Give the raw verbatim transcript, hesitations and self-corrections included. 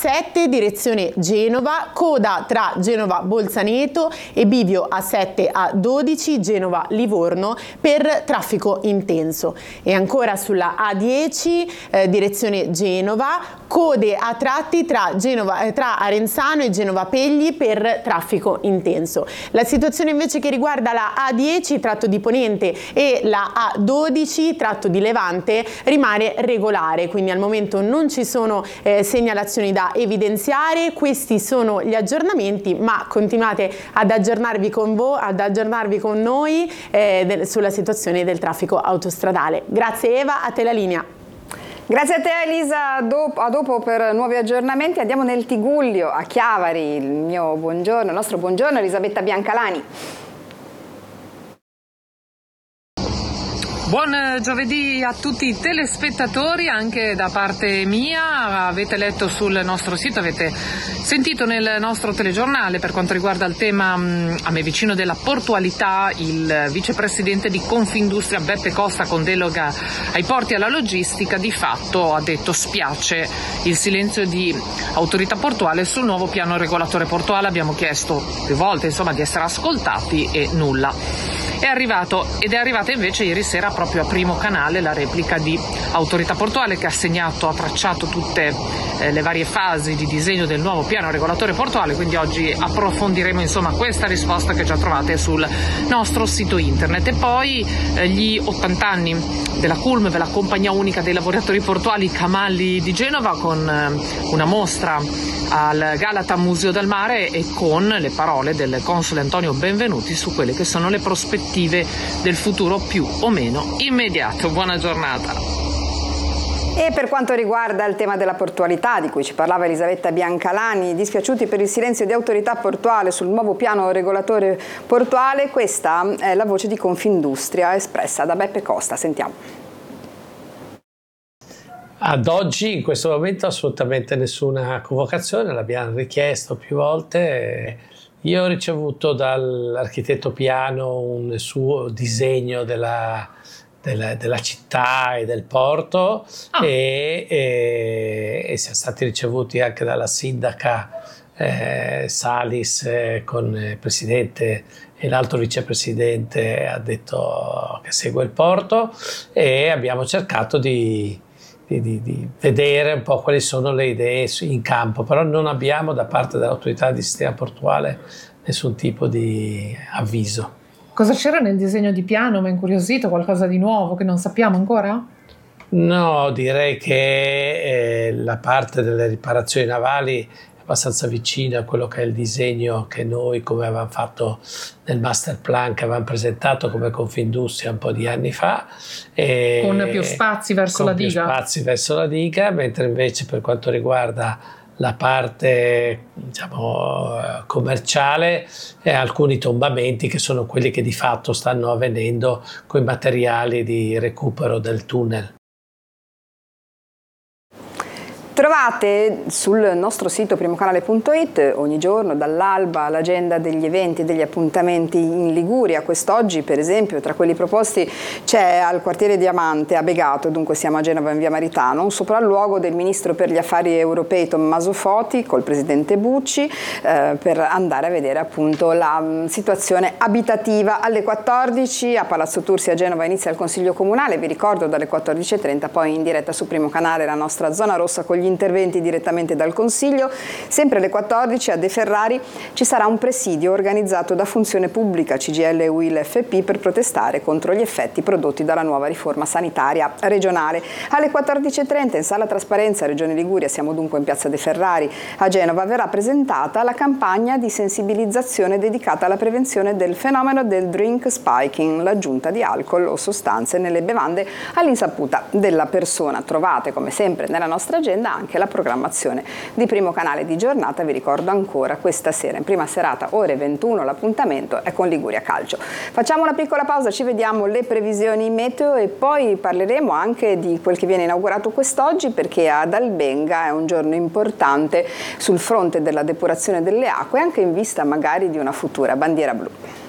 sette direzione Genova, coda tra Genova Bolzaneto e bivio A sette A dodici Genova Livorno per traffico intenso. E ancora sulla A dieci eh, direzione Genova, code a tratti tra, Genova, eh, tra Arenzano e Genova Pegli per traffico intenso. La situazione invece che riguarda la A dieci tratto di Ponente e la A dodici tratto di Levante rimane regolare, quindi al momento non ci sono eh, segnalazioni da evidenziare. Questi sono gli aggiornamenti, ma continuate ad aggiornarvi con voi, ad aggiornarvi con noi eh, del, sulla situazione del traffico autostradale. Grazie Eva, a te la linea. Grazie a te Elisa, a dopo per nuovi aggiornamenti. Andiamo nel Tigullio, a Chiavari. Il mio buongiorno, il nostro buongiorno, Elisabetta Biancalani. Buon giovedì a tutti i telespettatori, anche da parte mia. Avete letto sul nostro sito, avete sentito nel nostro telegiornale per quanto riguarda il tema a me vicino della portualità, il vicepresidente di Confindustria Beppe Costa, con delega ai porti e alla logistica, di fatto ha detto spiace il silenzio di autorità portuale sul nuovo piano regolatore portuale. Abbiamo chiesto più volte insomma di essere ascoltati e nulla. È arrivato ed è arrivata invece ieri sera proprio a Primo Canale la replica di Autorità Portuale, che ha segnato, ha tracciato tutte eh, le varie fasi di disegno del nuovo piano regolatore portuale, quindi oggi approfondiremo insomma questa risposta che già trovate sul nostro sito internet. E poi eh, gli ottanta anni della Culm, della Compagnia Unica dei Lavoratori Portuali Camalli di Genova, con eh, una mostra al Galata Museo del Mare e con le parole del console Antonio Benvenuti su quelle che sono le prospettive del futuro più o meno immediato. Buona giornata. E per quanto riguarda il tema della portualità, di cui ci parlava Elisabetta Biancalani, dispiaciuti per il silenzio di autorità portuale sul nuovo piano regolatore portuale, questa è la voce di Confindustria espressa da Beppe Costa. Sentiamo. Ad oggi, in questo momento, assolutamente nessuna convocazione, l'abbiamo richiesto più volte. Io ho ricevuto dall'architetto Piano un suo disegno della, della, della città e del porto ah. e, e, e siamo stati ricevuti anche dalla sindaca eh, Salis eh, con il presidente e l'altro vicepresidente ha detto che segue il porto, e abbiamo cercato di Di, di vedere un po' quali sono le idee in campo, però non abbiamo da parte dell'autorità di sistema portuale nessun tipo di avviso. Cosa c'era nel disegno di piano? Mi ha incuriosito, qualcosa di nuovo che non sappiamo ancora? No, direi che eh, la parte delle riparazioni navali è abbastanza vicina a quello che è il disegno che noi, come avevamo fatto nel master plan che avevamo presentato come Confindustria un po' di anni fa, e con più spazi verso la diga. Con più spazi verso la diga, mentre invece per quanto riguarda la parte, diciamo, commerciale, e alcuni tombamenti che sono quelli che di fatto stanno avvenendo con i materiali di recupero del tunnel. Trovate sul nostro sito primocanale punto it ogni giorno dall'alba l'agenda degli eventi e degli appuntamenti in Liguria. Quest'oggi, per esempio, tra quelli proposti c'è al quartiere Diamante a Begato, dunque siamo a Genova in via Maritano, un sopralluogo del ministro per gli affari europei Tommaso Foti col presidente Bucci eh, per andare a vedere appunto la mh, situazione abitativa. Alle quattordici a Palazzo Tursi a Genova inizia il Consiglio Comunale, vi ricordo dalle quattordici e trenta poi in diretta su Primo Canale la nostra zona rossa con gli interventi direttamente dal Consiglio. Sempre alle quattordici a De Ferrari ci sarà un presidio organizzato da Funzione Pubblica, C G I L e U I L F P per protestare contro gli effetti prodotti dalla nuova riforma sanitaria regionale. Alle quattordici e trenta in Sala Trasparenza, Regione Liguria, siamo dunque in piazza De Ferrari a Genova, verrà presentata la campagna di sensibilizzazione dedicata alla prevenzione del fenomeno del drink spiking, l'aggiunta di alcol o sostanze nelle bevande all'insaputa della persona. Trovate come sempre nella nostra agenda anche la programmazione di Primo Canale di giornata. Vi ricordo ancora questa sera in prima serata ore ventuno l'appuntamento è con Liguria Calcio. Facciamo una piccola pausa, ci vediamo le previsioni meteo e poi parleremo anche di quel che viene inaugurato quest'oggi, perché ad Albenga è un giorno importante sul fronte della depurazione delle acque, anche in vista magari di una futura bandiera blu.